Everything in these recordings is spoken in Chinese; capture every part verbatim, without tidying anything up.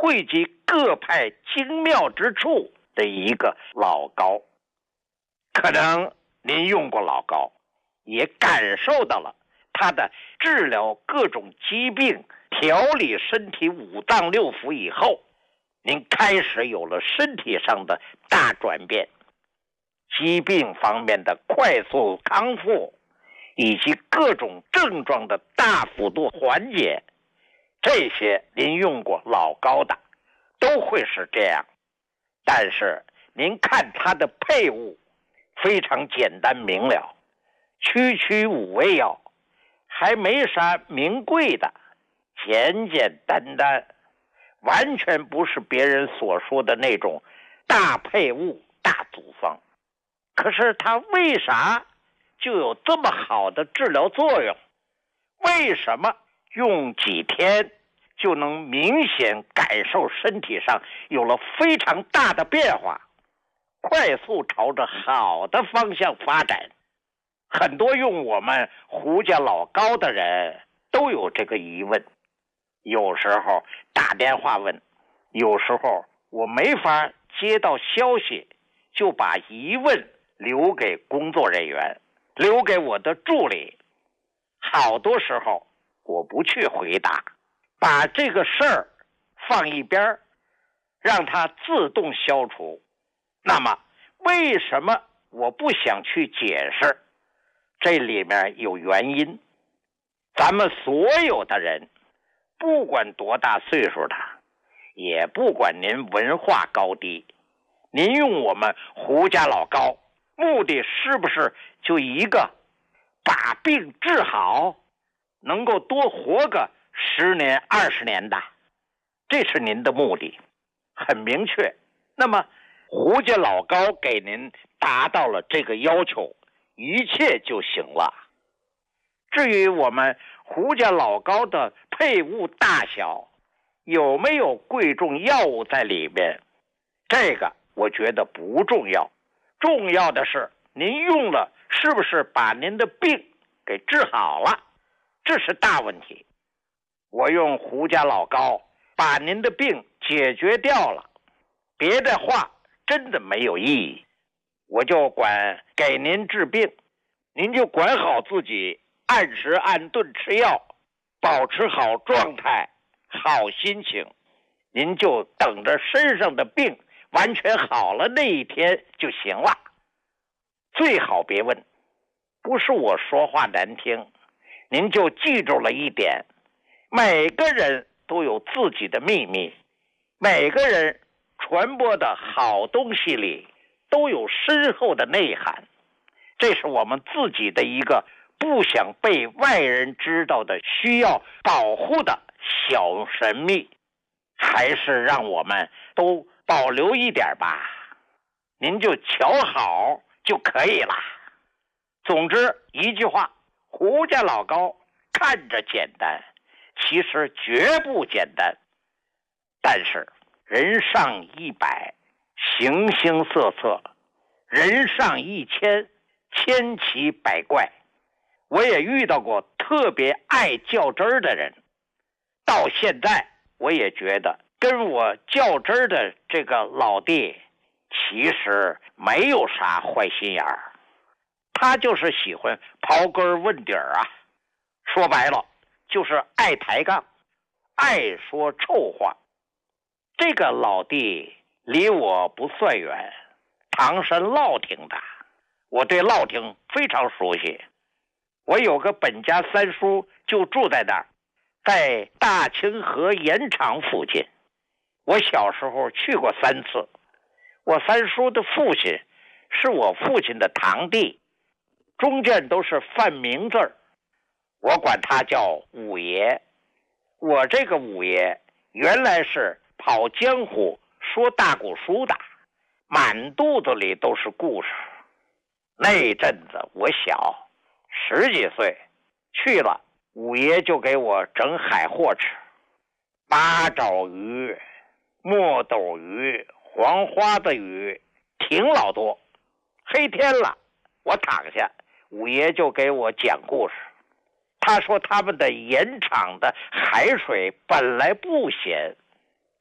汇集各派精妙之处的一个老膏。可能您用过老膏，也感受到了它的治疗各种疾病、调理身体五脏六腑以后，您开始有了身体上的大转变，疾病方面的快速康复，以及各种症状的大幅度缓解，这些您用过老膏的都会是这样。但是您看它的配伍非常简单明了，区区五味药，还没啥名贵的，简简单单，完全不是别人所说的那种大配伍大组方。可是它为啥就有这么好的治疗作用？为什么用几天就能明显感受身体上有了非常大的变化，快速朝着好的方向发展？很多用我们胡家老膏的人都有这个疑问，有时候打电话问，有时候我没法接到消息，就把疑问留给工作人员，留给我的助理。好多时候我不去回答，把这个事儿放一边，让它自动消除。那么为什么我不想去解释？这里面有原因。咱们所有的人，不管多大岁数的，也不管您文化高低，您用我们胡家老膏，目的是不是就一个，把病治好，能够多活个十年二十年的？这是您的目的，很明确。那么胡家老膏给您达到了这个要求，一切就行了。至于我们胡家老膏的配伍大小，有没有贵重药物在里面，这个我觉得不重要。重要的是您用了是不是把您的病给治好了，这是大问题。我用胡家老膏把您的病解决掉了，别的话真的没有意义。我就管给您治病，您就管好自己，按时按顿吃药，保持好状态，好心情，您就等着身上的病完全好了那一天就行了。最好别问，不是我说话难听，您就记住了一点，每个人都有自己的秘密，每个人传播的好东西里都有深厚的内涵，这是我们自己的一个不想被外人知道的需要保护的小神秘，还是让我们都保留一点吧，您就瞧好就可以了。总之一句话，胡家老膏看着简单，其实绝不简单。但是人上一百，形形色色，人上一千，千奇百怪。我也遇到过特别爱较真儿的人，到现在我也觉得跟我较真儿的这个老弟其实没有啥坏心眼儿，他就是喜欢刨根问底儿啊，说白了就是爱抬杠，爱说臭话。这个老弟离我不算远，唐山乐亭的，我对乐亭非常熟悉。我有个本家三叔就住在那儿，在大清河盐场附近。我小时候去过三次。我三叔的父亲是我父亲的堂弟，中间都是泛名字儿，我管他叫五爷。我这个五爷原来是跑江湖说大古书的，满肚子里都是故事。那阵子我小十几岁，去了五爷就给我整海货吃，八爪鱼、墨斗鱼、黄花子鱼，挺老多。黑天了，我躺下，五爷就给我讲故事。他说他们的盐场的海水本来不咸，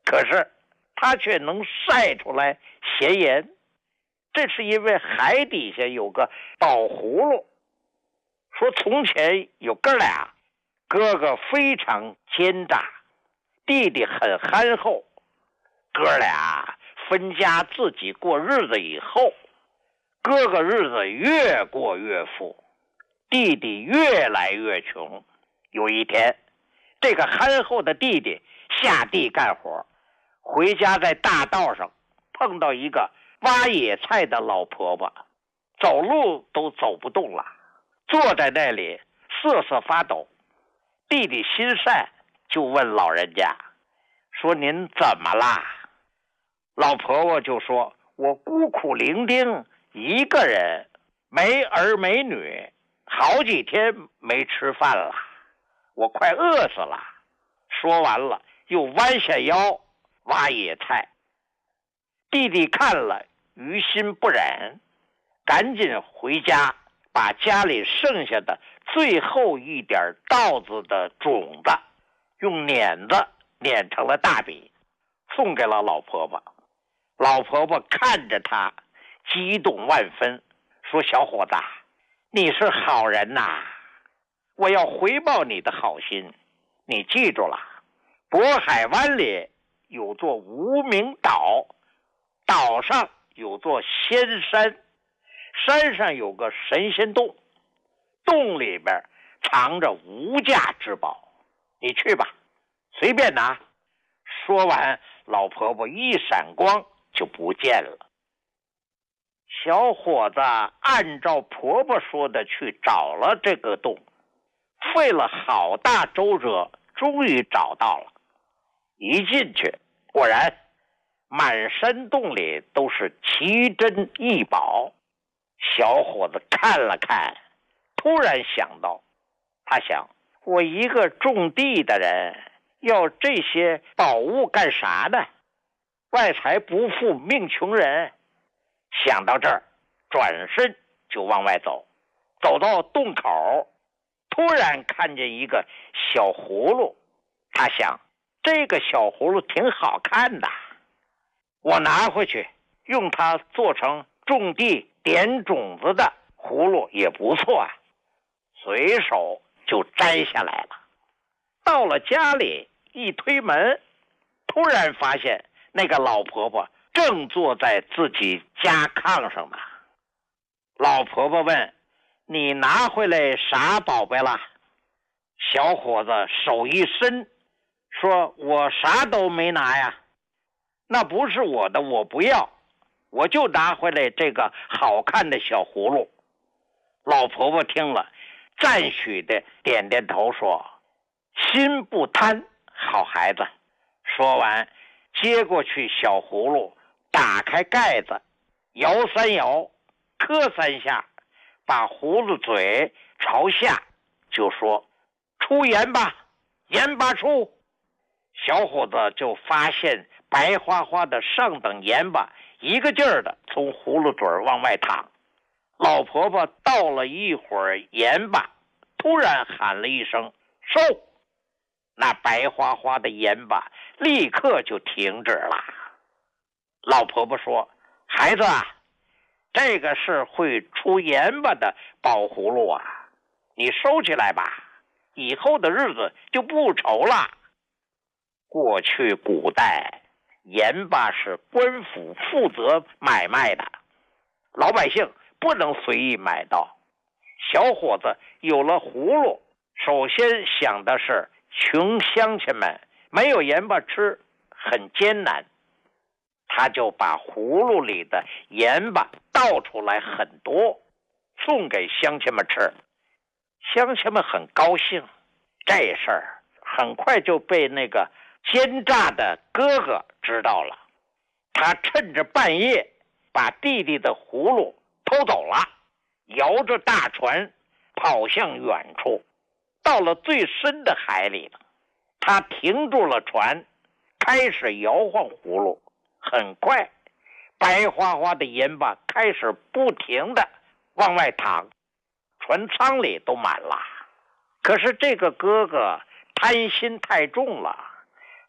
可是他却能晒出来咸盐，这是因为海底下有个宝葫芦。说从前有哥俩，哥哥非常奸诈，弟弟很憨厚。哥俩分家自己过日子以后，哥哥日子越过越富，弟弟越来越穷。有一天，这个憨厚的弟弟下地干活，回家在大道上碰到一个挖野菜的老婆婆，走路都走不动了，坐在那里瑟瑟发抖。弟弟心善，就问老人家说：“您怎么啦？”老婆婆就说：“我孤苦伶仃一个人，没儿没女，好几天没吃饭了，我快饿死了。”说完了，又弯下腰挖野菜。弟弟看了，于心不忍，赶紧回家，把家里剩下的最后一点稻子的种子，用碾子碾成了大饼，送给了老婆婆。老婆婆看着他，激动万分，说：“小伙子，你是好人呐，我要回报你的好心。你记住了，渤海湾里有座无名岛，岛上有座仙山，山上有个神仙洞，洞里边藏着无价之宝，你去吧，随便拿。”说完，老婆婆一闪光就不见了。小伙子按照婆婆说的去找了这个洞，费了好大周折，终于找到了。一进去，果然满山洞里都是奇珍异宝。小伙子看了看，突然想到，他想，我一个种地的人，要这些宝物干啥呢？外财不富命穷人。想到这儿，转身就往外走。走到洞口，突然看见一个小葫芦。他想，这个小葫芦挺好看的，我拿回去用它做成种地点种子的葫芦也不错啊。随手就摘下来了。到了家里，一推门，突然发现那个老婆婆正坐在自己家炕上呢。老婆婆问：“你拿回来啥宝贝了？”小伙子手一伸，说：“我啥都没拿呀，那不是我的，我不要，我就拿回来这个好看的小葫芦。”老婆婆听了，赞许的点点头，说：“心不贪，好孩子。”说完，接过去小葫芦，打开盖子，摇三摇，磕三下，把葫芦嘴朝下，就说：“出盐吧，盐巴出。”小伙子就发现白花花的上等盐巴一个劲儿的从葫芦嘴往外淌。老婆婆倒了一会儿盐巴，突然喊了一声：“收！”那白花花的盐巴立刻就停止了。老婆婆说：“孩子啊，这个是会出盐巴的宝葫芦啊，你收起来吧，以后的日子就不愁了。”过去古代，盐巴是官府负责买卖的，老百姓不能随意买到。小伙子有了葫芦，首先想的是穷乡亲们没有盐巴吃，很艰难。他就把葫芦里的盐巴倒出来很多，送给乡亲们吃。乡亲们很高兴，这事儿很快就被那个奸诈的哥哥知道了。他趁着半夜把弟弟的葫芦偷走了，摇着大船跑向远处。到了最深的海里了，他停住了船，开始摇晃葫芦。很快，白花花的盐巴开始不停的往外淌，船舱里都满了。可是这个哥哥贪心太重了，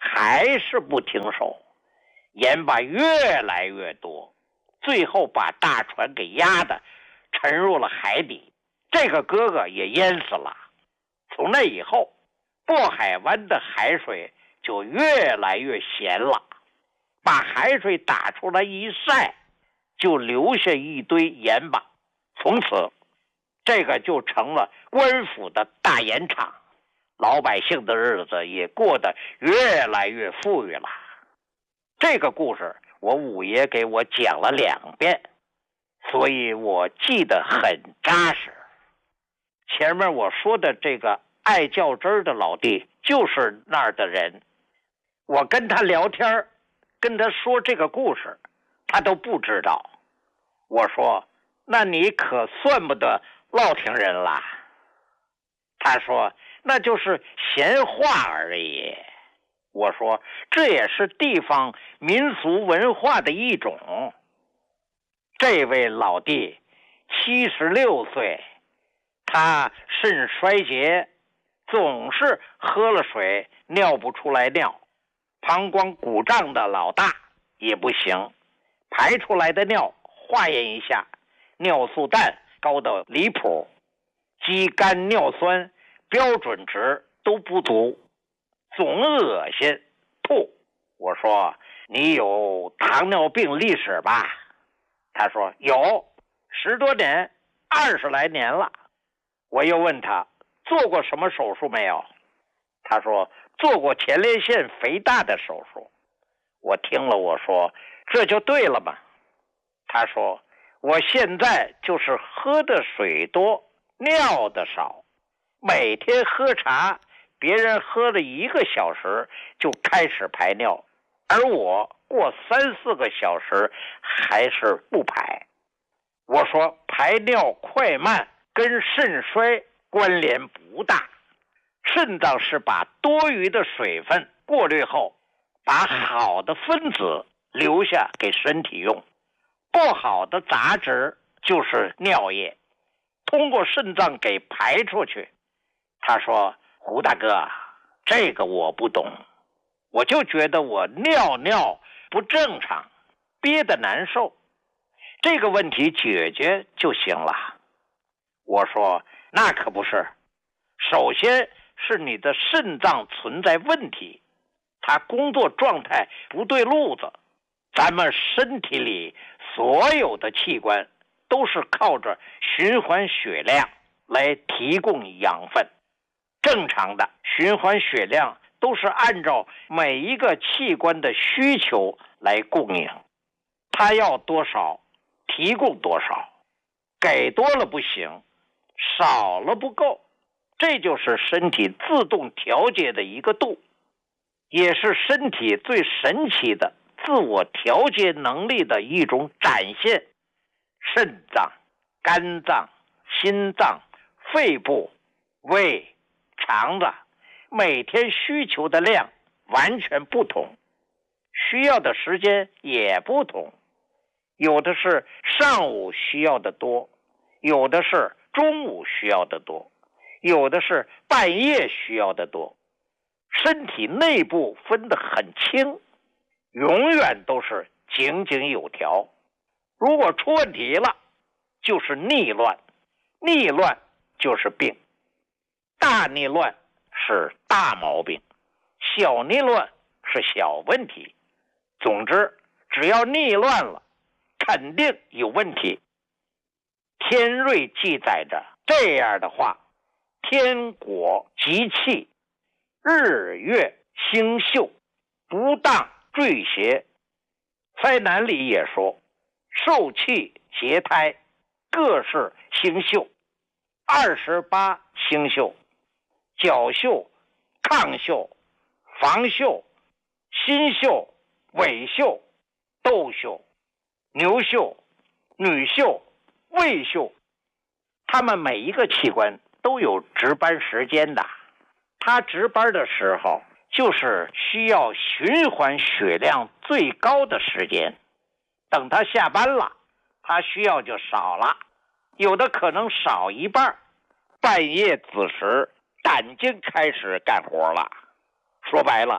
还是不停手，盐巴越来越多，最后把大船给压得沉入了海底。这个哥哥也淹死了。从那以后，渤海湾的海水就越来越咸了，把海水打出来一晒，就留下一堆盐巴。从此这个就成了官府的大盐场，老百姓的日子也过得越来越富裕了。这个故事我五爷给我讲了两遍，所以我记得很扎实。前面我说的这个爱较真的老弟就是那儿的人，我跟他聊天，跟他说这个故事，他都不知道。我说，那你可算不得乐亭人啦。他说，那就是闲话而已。我说，这也是地方民俗文化的一种。这位老弟七十六岁，他肾衰竭，总是喝了水尿不出来尿，膀胱鼓胀的老大也不行，排出来的尿化验一下，尿素氮高的离谱，肌酐尿酸标准值都不足，总恶心吐。我说，你有糖尿病历史吧？他说有，十多年，二十来年了。我又问他做过什么手术没有？他说做过前列腺肥大的手术。我听了，我说这就对了嘛。他说我现在就是喝的水多，尿的少，每天喝茶，别人喝了一个小时就开始排尿，而我过三四个小时还是不排。我说排尿快慢跟肾衰关联不大，肾脏是把多余的水分过滤后，把好的分子留下给身体用，不好的杂质就是尿液，通过肾脏给排出去。他说，胡大哥，这个我不懂，我就觉得我尿尿不正常，憋得难受，这个问题解决就行了。我说那可不是，首先是你的肾脏存在问题，它工作状态不对路子。咱们身体里所有的器官都是靠着循环血量来提供养分，正常的循环血量都是按照每一个器官的需求来供应，它要多少提供多少，给多了不行，少了不够，这就是身体自动调节的一个度，也是身体最神奇的自我调节能力的一种展现。肾脏、肝脏、心脏、肺部、胃、肠子每天需求的量完全不同，需要的时间也不同，有的是上午需要的多，有的是中午需要的多，有的是半夜需要的多。身体内部分得很清，永远都是井井有条。如果出问题了，就是逆乱，逆乱就是病。大逆乱是大毛病，小逆乱是小问题。总之，只要逆乱了，肯定有问题。天瑞记载着这样的话：天果吉气，日月星宿，不当坠邪。灾难里也说，受气劫胎，各是星宿，二十八星宿，角宿、亢宿、房宿、心宿、尾宿、斗宿、牛宿、女宿、胃宿，他们每一个器官都有值班时间的。他值班的时候就是需要循环血量最高的时间，等他下班了，他需要就少了，有的可能少一半。半夜子时胆经开始干活了，说白了，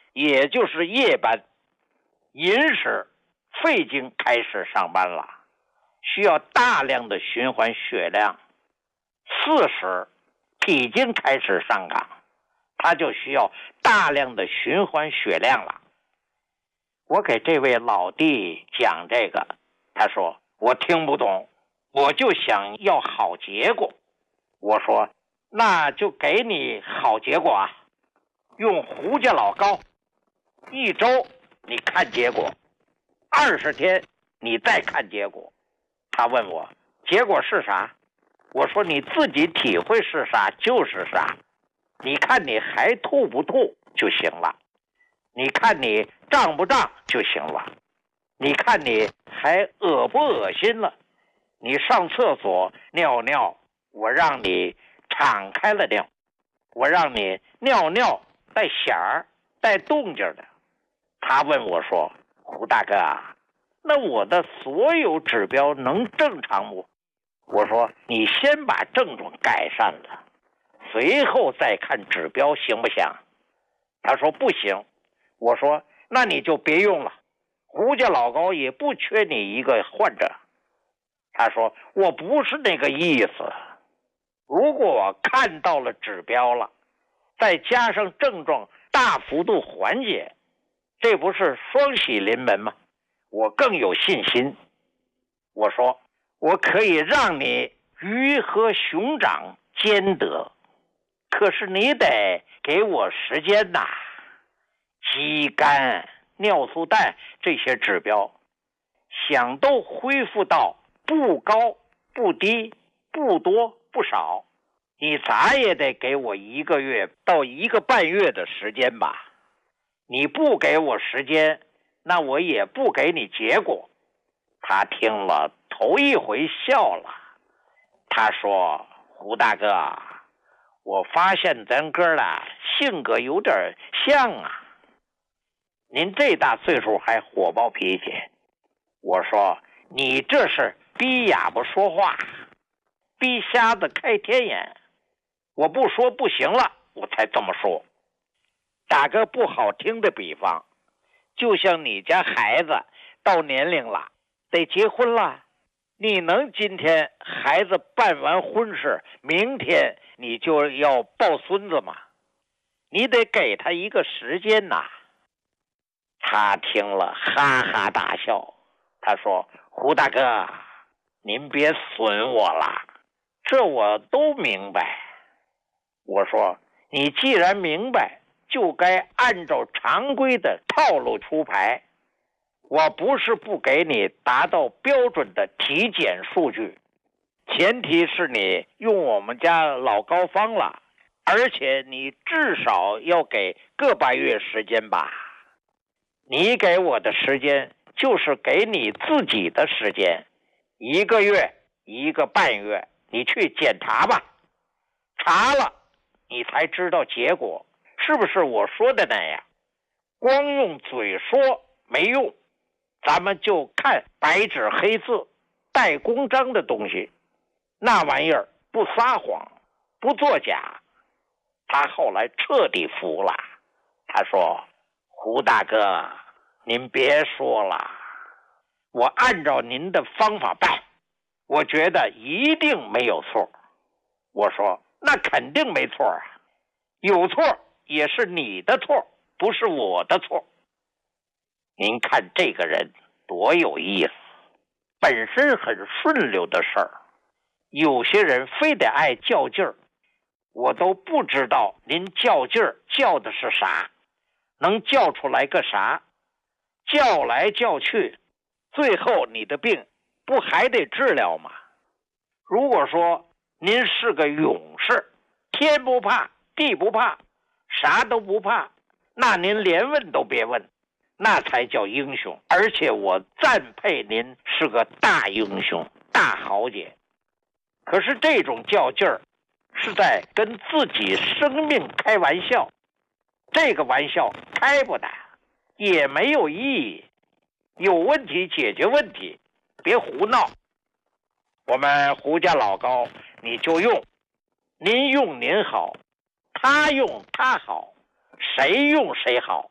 也就是夜班，寅时肺经开始上班了，需要大量的循环血量。巳时脾经开始上岗，它就需要大量的循环血量了。我给这位老弟讲这个，他说我听不懂，我就想要好结果。我说那就给你好结果啊，用胡家老膏，一周你看结果，二十天你再看结果。他问我结果是啥，我说你自己体会是啥就是啥，你看你还吐不吐就行了，你看你胀不胀就行了，你看你还恶不恶心了，你上厕所尿尿，我让你敞开了尿，我让你尿尿带响儿带动静的。他问我说胡大哥啊，那我的所有指标能正常不？我说你先把症状改善了，随后再看指标行不行？他说不行。我说那你就别用了，胡家老高也不缺你一个患者。他说我不是那个意思，如果我看到了指标了，再加上症状大幅度缓解，这不是双喜临门吗？我更有信心。我说我可以让你鱼和熊掌兼得，可是你得给我时间呐。肌酐、尿素氮这些指标想都恢复到不高不低不多不少，你咋也得给我一个月到一个半月的时间吧。你不给我时间，那我也不给你结果。他听了头一回笑了，他说胡大哥，我发现咱哥俩性格有点像啊，您这大岁数还火爆脾气。我说你这是逼哑巴说话，逼瞎子开天眼，我不说不行了我才这么说。打个不好听的比方，就像你家孩子到年龄了得结婚了，你能今天孩子办完婚事，明天你就要抱孙子吗？你得给他一个时间呐。他听了哈哈大笑，他说胡大哥，您别损我了，这我都明白。我说你既然明白，就该按照常规的套路出牌。我不是不给你达到标准的体检数据，前提是你用我们家老高方了，而且你至少要给个把月时间吧。你给我的时间就是给你自己的时间，一个月一个半月，你去检查吧，查了你才知道结果是不是我说的那样。光用嘴说没用，咱们就看白纸黑字带公章的东西，那玩意儿不撒谎不作假。他后来彻底服了，他说胡大哥，您别说了，我按照您的方法办，我觉得一定没有错。我说那肯定没错啊，有错也是你的错，不是我的错。您看这个人多有意思，本身很顺溜的事儿，有些人非得爱较劲儿，我都不知道您较劲儿较的是啥，能较出来个啥？较来较去，最后你的病不还得治疗吗？如果说您是个勇士，天不怕地不怕，啥都不怕，那您连问都别问，那才叫英雄。而且我赞佩您是个大英雄大豪杰。可是这种较劲儿是在跟自己生命开玩笑，这个玩笑开不打，也没有意义。有问题解决问题，别胡闹。我们胡家老高你就用，您用您好，他用他好，谁用谁好，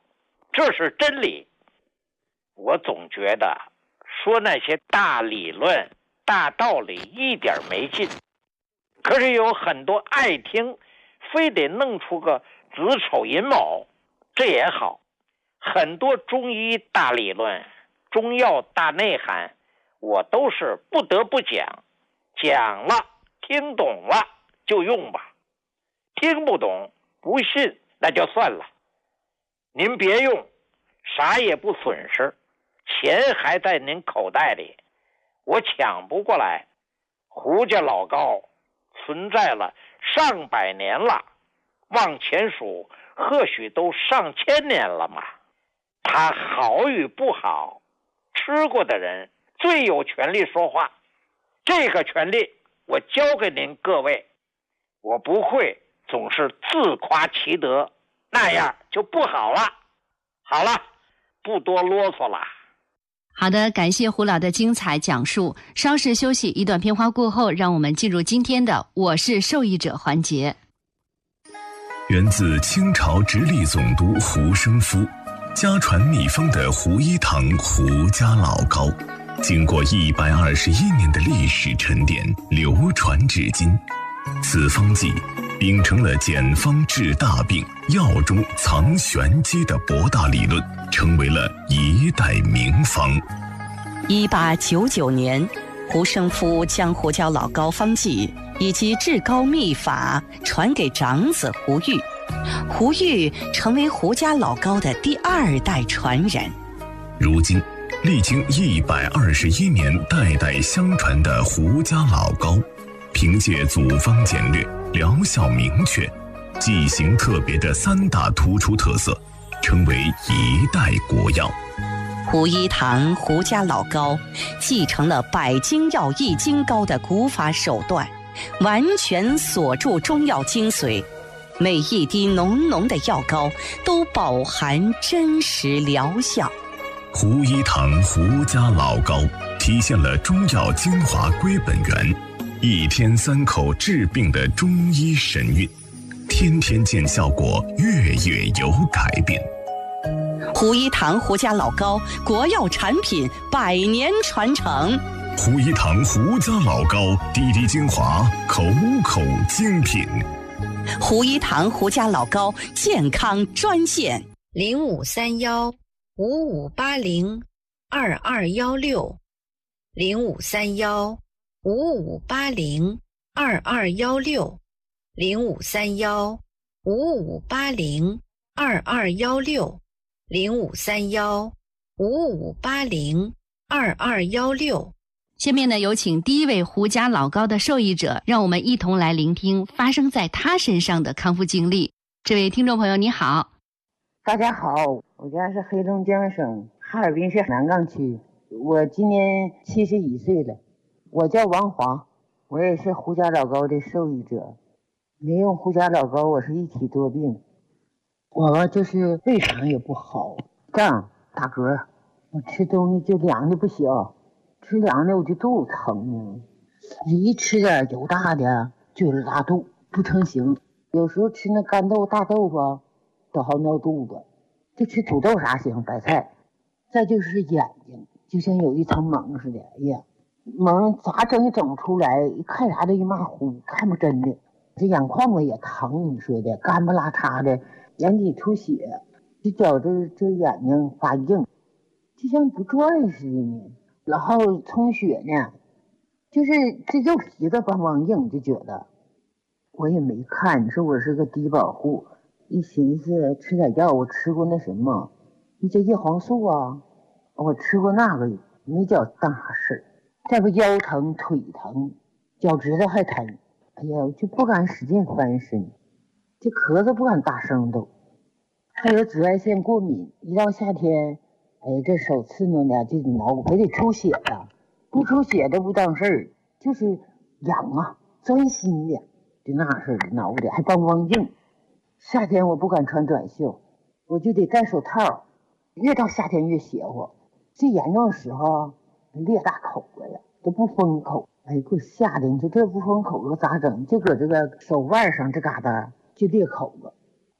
这是真理。我总觉得说那些大理论、大道理一点没劲，可是有很多爱听，非得弄出个子丑寅卯，这也好。很多中医大理论、中药大内涵，我都是不得不讲，讲了听懂了就用吧，听不懂不信那就算了。您别用，啥也不损失，钱还在您口袋里，我抢不过来。胡家老高存在了上百年了，往前数或许都上千年了嘛。它好与不好，吃过的人最有权利说话。这个权利我交给您各位，我不会总是自夸其德，那样就不好了。好了，不多啰嗦了。 好的，感谢胡老的精彩讲述。稍事休息，一段片花过后，让我们进入今天的我是受益者环节。 源自清朝直隶总督胡生夫，家传秘方的胡一堂胡家老膏，经过一百二十一年的历史沉淀，流传至今。此方剂秉承了简方治大病、药中藏玄机的博大理论，成为了一代名方。 一八九九年，胡生夫将胡椒老膏方剂以及治膏秘法传给长子胡玉，胡玉成为胡家老膏的第二代传人。 如今历经一百二十一年代代相传的胡家老膏，凭借组方简略、疗效明确、剂型特别的三大突出特色，成为一代国药。 胡一堂胡家老膏继承了百精药易筋膏的古法手段，完全锁住中药精髓，每一滴浓浓的药膏都饱含真实疗效。 胡一堂胡家老膏体现了中药精华归本源，一天三口治病的中医神韵，天天见效果，月月有改变。 胡一堂胡家老膏国药产品百年传承。 胡一堂胡家老膏滴滴精华，口口精品。 胡一堂胡家老膏健康专线零五三幺五五八零二二幺六零五三幺五五八零二二幺六零五三幺五五八零二二幺六零五三幺五五八零二二幺六。 下面呢，有请第一位胡家老膏的受益者，让我们一同来聆听发生在他身上的康复经历。这位听众朋友你好。 大家好，我家是黑龙江省哈尔滨市南岗区，我今年七十一岁了。我叫王华，我也是胡家老膏的受益者。没用胡家老膏，我是一体多病。我吧就是胃肠也不好，胀打嗝，我吃东西就凉的不行，吃凉的我就肚子疼呢，一吃点油大的就拉肚不成形，有时候吃那干豆大豆腐都好闹肚子，就吃土豆啥行，白菜。再就是眼睛就像有一层蒙似的，哎呀，蒙咋整也整不出来，一看啥都一马虎，看不真的。这眼眶子也疼，你说的干巴拉碴的，眼底出血，就觉着这眼睛发硬，就像不转似的呢。然后充血呢，就是这肉皮子邦邦硬，就觉得我也没看，你说我是个低保户，一寻思吃点药，我吃过那什么，那叫叶黄素啊，我吃过那个，没叫当啥事。再不腰疼腿疼，脚趾头还疼，哎呀，我就不敢使劲翻身，这咳嗽不敢大声都。还有紫外线过敏，一到夏天，哎，这手刺挠的就得挠，还得出血了，不出血都不当事儿，就是痒啊，钻心的，就那事儿挠的还邦邦硬。夏天我不敢穿短袖，我就得戴手套，越到夏天越邪乎。最严重的时候裂大口子了，都不封口，哎，给我吓的！你说这不封口子咋整？就搁这个手腕上这嘎达就裂口子，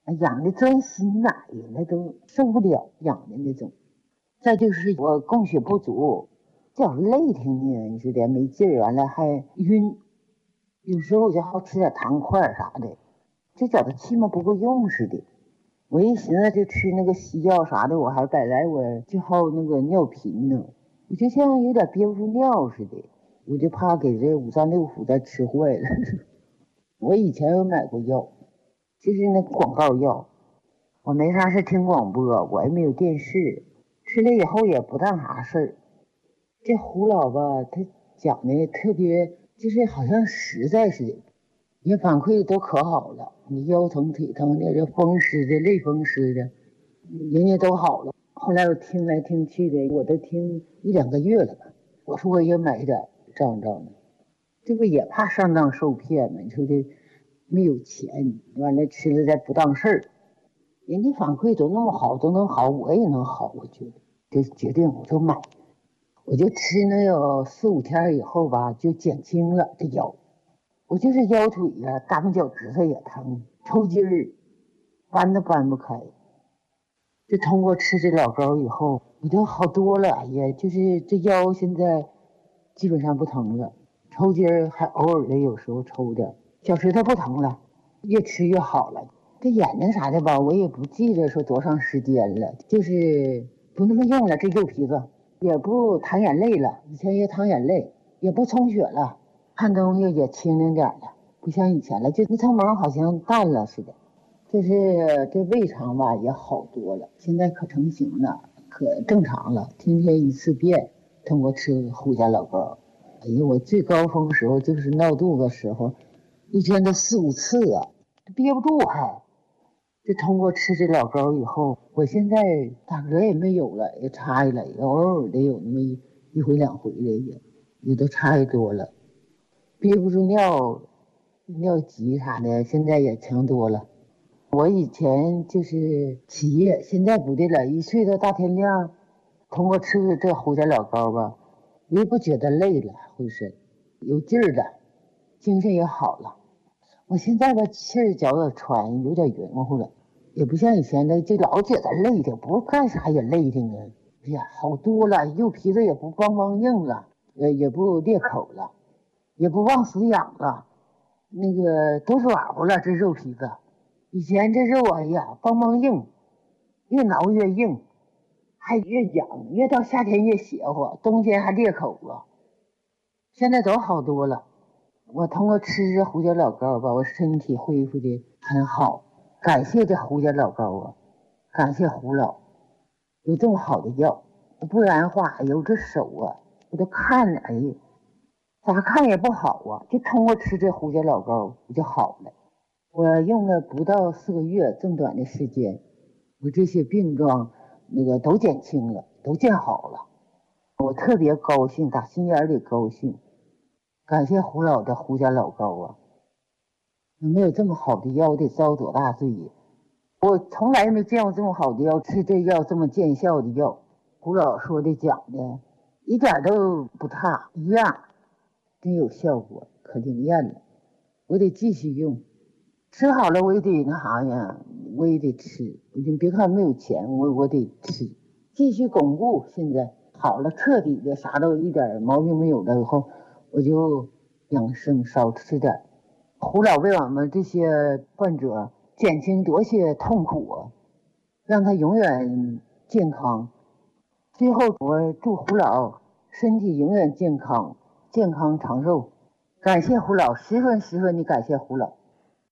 养的钻心奶呀，那都受不了养的那种。再就是我供血不足，脚累挺呢，你说的没劲儿，完了还晕，有时候我就好吃点糖块啥的，就觉得气嘛不够用似的。我一寻思就吃那个西药啥的，我还本来我就好那个尿频呢，我就像有点憋不住尿似的，我就怕给这五脏六腑再吃坏了。我以前有买过药，就是那广告药，我没啥事听广播，我也没有电视，吃了以后也不当啥事儿。这胡老吧，他讲的特别，就是好像实在似的，也反馈都可好了，你腰疼腿疼的，这风湿的类风湿的，人家都好了。后来我听来听去的，我都听一两个月了吧。我说我也买点照照呢，这不也怕上当受骗吗？你说这没有钱，完了吃了再不当事儿，人家反馈都那么好，都能好，我也能好，我觉得就决定我就买。我就吃那有四五天以后吧，就减轻了这腰。我就是腰腿呀、啊，大拇脚趾头也疼，抽筋儿，搬都搬不开。就通过吃这老膏以后，我就好多了。哎呀，就是这腰现在基本上不疼了，抽筋儿还偶尔的有时候抽点，脚趾头不疼了，越吃越好了。这眼睛啥的吧，我也不记得说多长时间了，就是不那么用了。这右皮子也不淌眼泪了，以前也淌眼泪，也不充血了，看东西也清灵点了，不像以前了，就那层毛好像淡了似的。这是这胃肠吧也好多了，现在可成型了，可正常了，天天一次便，通过吃胡家老膏。哎呀，我最高峰时候就是闹肚子时候，一天都四五次啊，憋不住还。就通过吃这老膏以后，我现在打嗝也没有了，也差了，也偶尔的有那么一一回两回的也也都差多了，憋不住尿，尿急啥的，现在也强多了。我以前就是起夜，现在不对了，一睡到大天亮，通过吃这胡家老膏吧，我也不觉得累了，浑身有劲儿了，精神也好了。我现在吧气儿觉得喘，有点晕乎了，也不像以前的就老觉得累的，不干啥也累的呢。哎呀，好多了，右皮子也不梆梆硬了，呃，也不裂口了，也不往死痒了，那个都软乎了，这肉皮子。以前这肉哎呀梆梆硬，越挠越硬，还越痒，越到夏天越邪乎，冬天还裂口了。现在都好多了，我通过吃这胡家老膏吧，我身体恢复的很好，感谢这胡家老膏啊，感谢胡老有这么好的药，不然的话哎呦这手啊我都看着哎呀咋看也不好啊，就通过吃这胡家老膏我就好了。我用了不到四个月，这么短的时间，我这些病状那个都减轻了，都见好了，我特别高兴，打心眼里高兴，感谢胡老的胡家老膏啊！没有这么好的药，我得遭多大罪呀！我从来没见过这么好的药，吃这药这么见效的药。胡老说的讲的，一点都不差，一样，真有效果，可灵验了，我得继续用。吃好了我也得那啥呀，我也得吃，你别看没有钱，我我得吃，继续巩固。现在好了，彻底的啥都一点毛病没有了以后，我就养生少吃点。胡老为我们这些患者减轻多些痛苦啊，让他永远健康。最后我祝胡老身体永远健康，健康长寿。感谢胡老，十分十分的感谢胡老。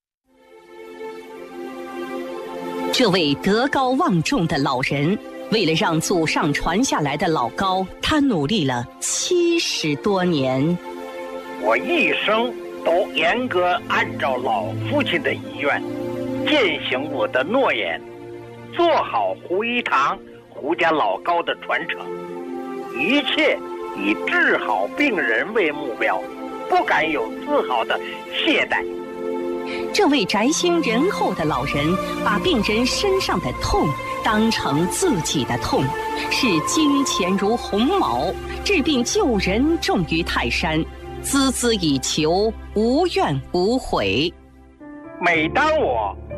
这位德高望重的老人，为了让祖上传下来的老膏，他努力了七十多年。 我一生都严格按照老父亲的遗愿，践行我的诺言，做好胡一堂胡家老膏的传承，一切以治好病人为目标，不敢有丝毫的懈怠。 这位宅心仁厚的老人，把病人身上的痛当成自己的痛，视金钱如鸿毛，治病救人重于泰山，孜孜以求，无怨无悔。 每当我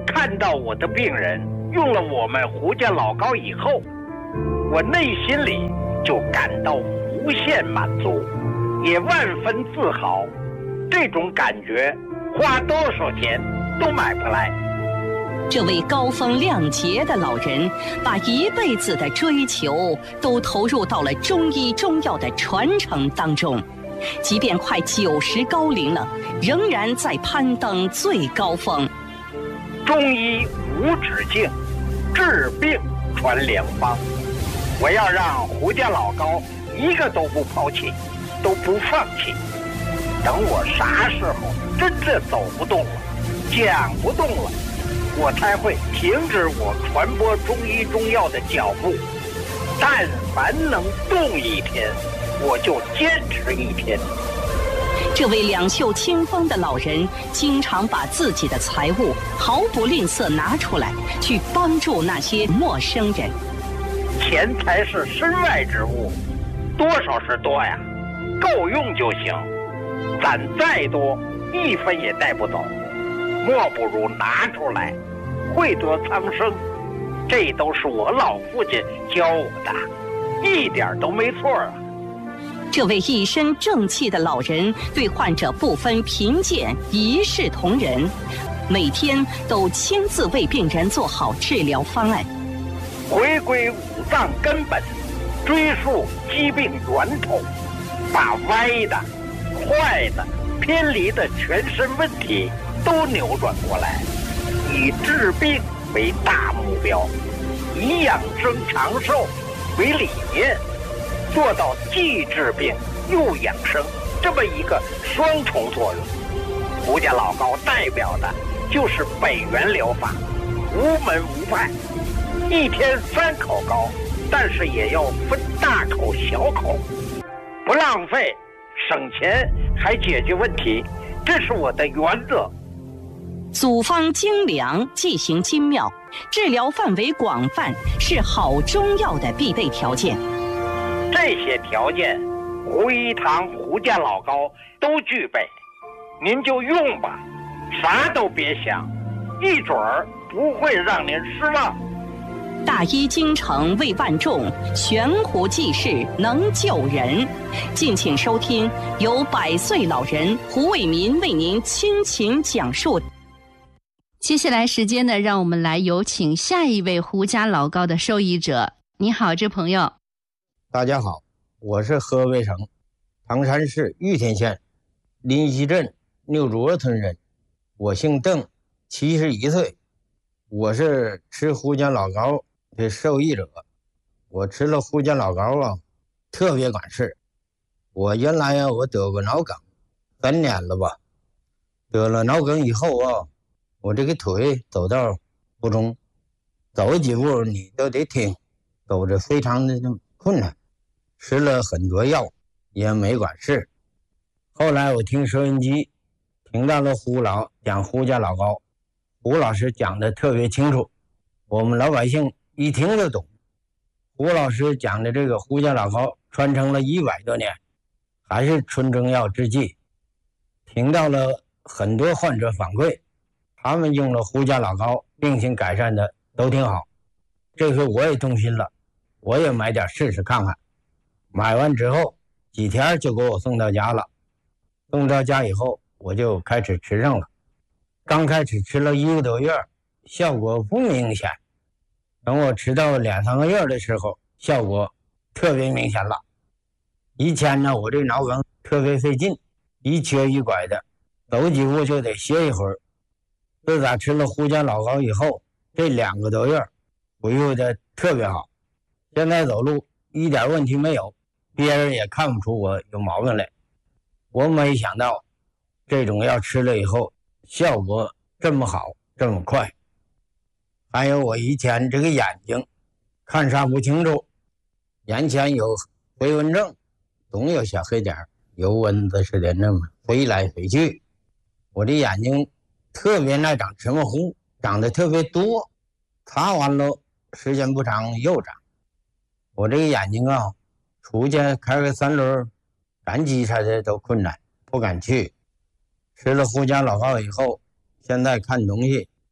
看到我的病人用了我们胡家老膏以后，我内心里就感到无限满足，也万分自豪。这种感觉花多少钱都买不来。 这位高风亮节的老人，把一辈子的追求都投入到了中医中药的传承当中，即便快九十高龄了，仍然在攀登最高峰。 中医无止境，治病传良方。我要让胡家老膏一个都不抛弃，都不放弃。等我啥时候真正走不动了，讲不动了，我才会停止我传播中医中药的脚步。但凡能动一天，我就坚持一天。 这位两袖清风的老人，经常把自己的财物毫不吝啬拿出来，去帮助那些陌生人。 钱财是身外之物，多少是多呀，够用就行。攒再多，一分也带不走，莫不如拿出来，惠得苍生。这都是我老父亲教我的，一点都没错啊。 这位一身正气的老人，对患者不分贫贱，一视同仁，每天都亲自为病人做好治疗方案。 回归五脏根本，追溯疾病源头，把歪的、坏的、偏离的全身问题都扭转过来，以治病为大目标，以养生长寿为理念，做到既治病又养生这么一个双重作用。胡家老膏代表的就是北元疗法，无门无派，一天三口膏，但是也要分大口小口，不浪费，省钱还解决问题，这是我的原则。 组方精良，剂型精妙，治疗范围广泛，是好中药的必备条件。 这些条件，胡一堂胡家老膏都具备，您就用吧，啥都别想，一准儿不会让您失望。 大医精诚为万众，悬壶济世能救人。敬请收听由百岁老人胡伟民为您倾情讲述。 接下来时间呢，让我们来有请下一位胡家老膏的受益者。你好，这朋友。 大家好，我是河北省唐山市玉田县临溪镇六卓村人，我姓邓，七十一岁，我是吃胡家老膏的受益者。我吃了胡家老膏啊，特别管事。我原来呀、啊，我得过脑梗，三年了吧。得了脑梗以后啊，我这个腿走道不中，走几步你都得听，走着非常的困难。吃了很多药也没管事。后来我听收音机听到了胡老讲胡家老膏，胡老师讲的特别清楚，我们老百姓一听就懂。胡老师讲的这个胡家老膏传承了一百多年，还是纯中药之剂。听到了很多患者反馈，他们用了胡家老膏病情改善的都挺好。这回我也动心了，我也买点试试看看。买完之后几天就给我送到家了，送到家以后我就开始吃上了。刚开始吃了一个多月，效果不明显，等我吃到两三个月的时候，效果特别明显了。以前呢，我这脑梗特别费劲，一瘸一拐的，走几步就得歇一会儿。自打吃了胡家老膏以后，这两个多月恢复的特别好，现在走路一点问题没有，别人也看不出我有毛病来。我没想到这种药吃了以后效果这么好这么快。还有我以前这个眼睛看啥不清楚，眼前有飞蚊症，总有小黑点，有蚊子似的那么飞来飞去。我这眼睛特别爱长芝麻糊，长得特别多，擦完了时间不长又长。我这个眼睛啊，出去开个三轮赶集啥的都困难，不敢去。吃了胡家老膏以后，现在看东西这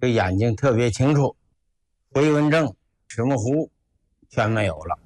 这眼睛特别清楚，回纹症、齿模糊全没有了。